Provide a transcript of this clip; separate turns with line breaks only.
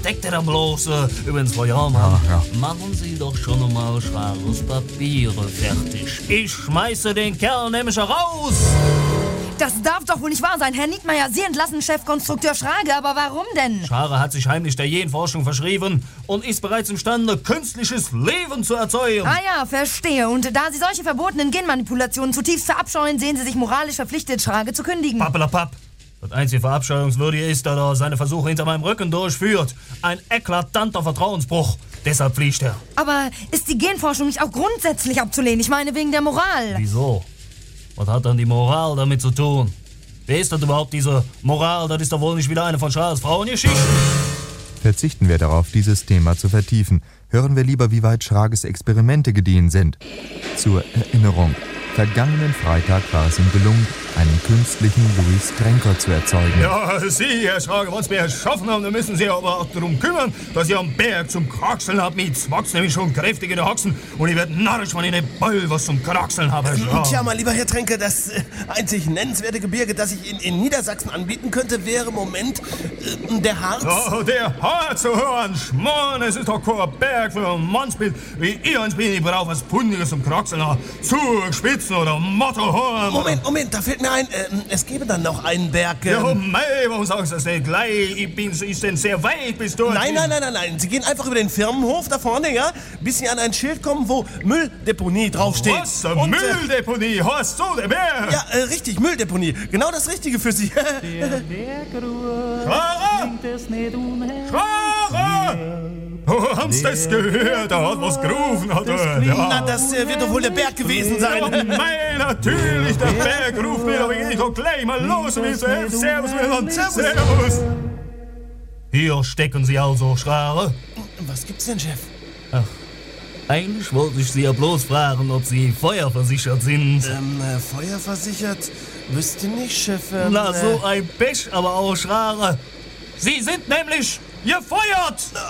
denkt ihr da bloß? Übrigens, Frau Jaumann, machen Sie doch schon mal Schrares Papiere fertig. Ich schmeiße den Kerl nämlich heraus.
Das darf doch wohl nicht wahr sein, Herr Niedmeyer. Sie entlassen Chefkonstrukteur Schrage, aber warum denn?
Schrage hat sich heimlich der Genforschung verschrieben und ist bereits imstande, künstliches Leben zu erzeugen.
Ah ja, verstehe. Und da Sie solche verbotenen Genmanipulationen zutiefst verabscheuen, sehen Sie sich moralisch verpflichtet, Schrage zu kündigen.
Pappelapapp. Das einzige Verabscheuungswürdige ist, dass er seine Versuche hinter meinem Rücken durchführt. Ein eklatanter Vertrauensbruch. Deshalb fliegt er.
Aber ist die Genforschung nicht auch grundsätzlich abzulehnen? Ich meine, wegen der Moral.
Wieso? Was hat dann die Moral damit zu tun? Wer ist das überhaupt, diese Moral? Das ist doch wohl nicht wieder eine von Schrages Frauengeschichten.
Verzichten wir darauf, dieses Thema zu vertiefen. Hören wir lieber, wie weit Schrages Experimente gediehen sind. Zur Erinnerung. Vergangenen Freitag war es ihm gelungen, einen künstlichen Louis Trenker zu erzeugen.
Ja, Sie, Herr Schrage, wenn Sie mir erschaffen haben, dann müssen Sie aber auch darum kümmern, dass ihr am Berg zum Kraxeln habt. Mir zwackt's nämlich schon kräftig in der Haxen und ich werd narrisch, wenn ich nicht bald was zum Kraxeln habe.
Tja, mein lieber Herr Trenker, das einzig nennenswerte Gebirge, das ich in Niedersachsen anbieten könnte, wäre im Moment der Harz.
Oh, der Harz, so hören, Schmarrn, es ist doch kein Berg für ein Mannsbild, wie ich eins bin. Ich brauche was Pundiges zum Kraxeln, Zugspitzen oder Mottohorn.
Moment, da fällt mir ein, es gäbe dann noch einen Berg.
Ja, mei, warum sagst du das nicht gleich? Ich denn sehr weit bis dort.
Nein. Sie gehen einfach über den Firmenhof da vorne, ja, bis Sie an ein Schild kommen, wo Mülldeponie draufsteht.
Was? Mülldeponie? Hast du der Berg?
Ja, richtig, Mülldeponie. Genau das Richtige für Sie.
Der Bergruhr
Schrage!
bringt es nicht umher.
Schrage! Oh, haben's das gehört? Da hat was gerufen.
Na, das wird doch wohl der Berg gewesen sein.
Ja, mei, natürlich, der Berg ruft mir, aber ich geh doch gleich mal los und ich so, Servus, miteinander. Servus. Hier stecken Sie also, Schrage.
Was gibt's denn, Chef?
Ach, eigentlich wollte ich Sie ja bloß fragen, ob Sie feuerversichert sind.
Feuerversichert? Wüsste nicht, Chef.
Na, so ein Pech, aber auch Schrage. Sie sind nämlich gefeuert!